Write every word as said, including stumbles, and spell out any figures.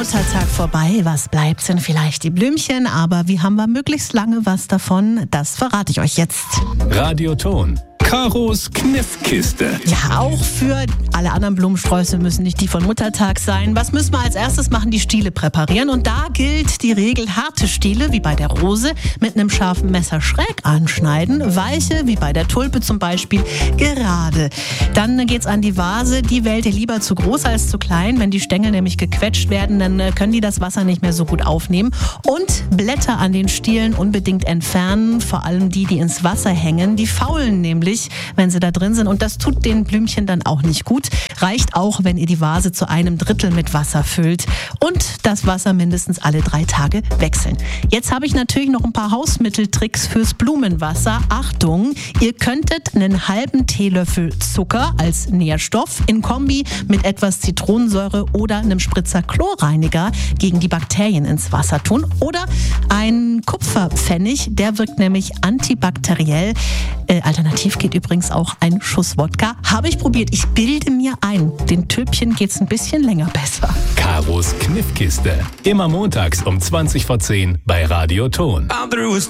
Muttertag vorbei. Was bleibt, sind vielleicht die Blümchen, aber wie haben wir möglichst lange was davon? Das verrate ich euch jetzt. Radioton. Karos Kniffkiste. Ja, auch für alle anderen Blumensträuße müssen nicht die von Muttertag sein. Was müssen wir als erstes machen? Die Stiele präparieren. Und da gilt die Regel: harte Stiele, wie bei der Rose, mit einem scharfen Messer schräg anschneiden. Weiche, wie bei der Tulpe zum Beispiel, gerade. Dann geht's an die Vase. Die wählt ihr lieber zu groß als zu klein. Wenn die Stängel nämlich gequetscht werden, dann können die das Wasser nicht mehr so gut aufnehmen. Und Blätter an den Stielen unbedingt entfernen. Vor allem die, die ins Wasser hängen. Die faulen nämlich, wenn sie da drin sind. Und das tut den Blümchen dann auch nicht gut. Reicht auch, wenn ihr die Vase zu einem Drittel mit Wasser füllt. Und das Wasser mindestens alle drei Tage wechseln. Jetzt habe ich natürlich noch ein paar Hausmitteltricks fürs Blumenwasser. Achtung, ihr könntet einen halben Teelöffel Zucker als Nährstoff in Kombi mit etwas Zitronensäure oder einem Spritzer Chlorreiniger gegen die Bakterien ins Wasser tun. Oder ein Kupferpfennig, der wirkt nämlich antibakteriell. Äh, alternativ geht übrigens auch ein Schuss Wodka. Habe ich probiert. Ich bilde mir ein, den Tübchen geht's ein bisschen länger besser. Karos Kniffkiste. Immer montags um zwanzig vor zehn bei Radioton.